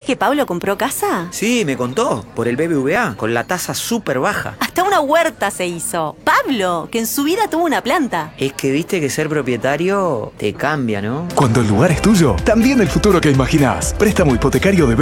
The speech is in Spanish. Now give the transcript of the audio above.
que Pablo compró casa? Sí, me contó, por el BBVA, con la tasa súper baja. Hasta una huerta se hizo. Pablo, que en su vida tuvo una planta. Es que viste que ser propietario te cambia, ¿no? Cuando el lugar es tuyo, también el futuro que imaginás. Préstamo hipotecario de